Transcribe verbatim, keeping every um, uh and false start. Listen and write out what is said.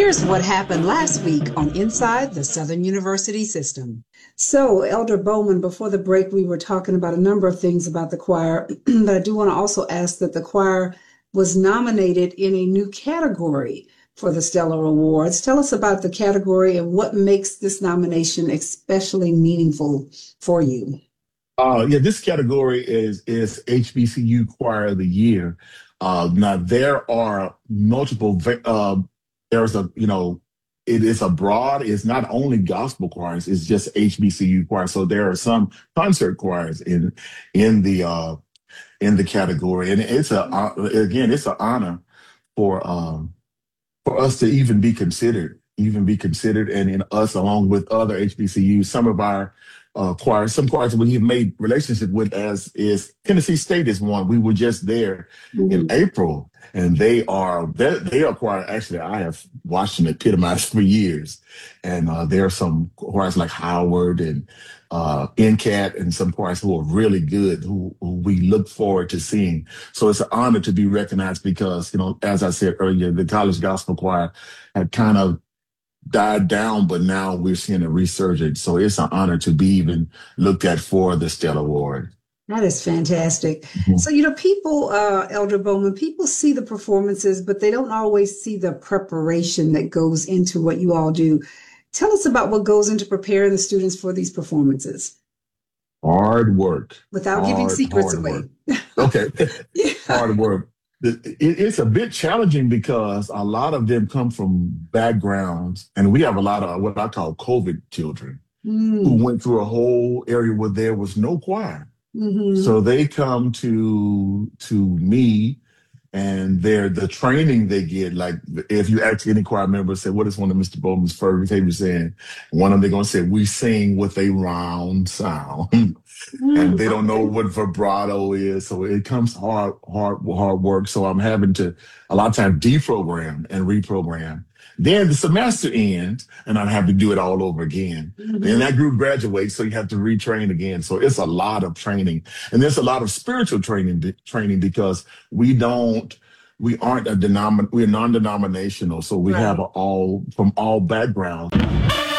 Here's what happened last week on Inside the Southern University System. So, Elder Bowman, before the break, we were talking about a number of things about the choir, but I do want to also ask that the choir was nominated in a new category for the Stellar Awards. Tell us about the category and what makes this nomination especially meaningful for you. Uh, yeah, this category is is H B C U Choir of the Year. Uh, now there are multiple. va- Uh, there's a you know, it is a broad. It's not only gospel choirs. It's just H B C U choir. So there are some concert choirs in in the uh, in the category, and it's a uh, again, it's an honor for um, for us to even be considered, even be considered, and in us along with other H B C Us, some of our uh, choirs, some choirs we have made relationship with, as is Tennessee State is one. We were just there in Mhm. April, and they are they, they are choir. Actually, I have watched them epitomize for years, and uh, there are some choirs like Howard and uh, N C A T, and some choirs who are really good, who, who we look forward to seeing. So it's an honor to be recognized because, you know, as I said earlier, the college gospel choir had kind of died down, but now we're seeing a resurgence. So it's an honor to be even looked at for the Stella Award. That is fantastic. Mhm. So, you know, people, uh, Elder Bowman, people see the performances, but they don't always see the preparation that goes into what you all do. Tell us about what goes into preparing the students for these performances Hard work, without giving hard, secrets hard away. work. Okay. Yeah. Hard work. It- it- It's a bit challenging because a lot of them come from backgrounds, and we have a lot of what I call COVID children who Mm, went through a whole area where there was no choir. hmm. So they come to to me, and they're the training they get. Like if you ask any choir member, say, what is one of Mister Bowman's favorite things saying? One of them they're gonna say, we sing with a round sound. Mm, And they don't know okay. what vibrato is. So it comes hard, hard, hard work. So I'm having to a lot of times deprogram and reprogram. Then the semester ends, and I have to do it all over again. Then Mhm. that group graduates, so you have to retrain again. So it's a lot of training, and there's a lot of spiritual training training because we don't. We aren't a denomin. We're non-denominational, so we have Right. a all from all backgrounds.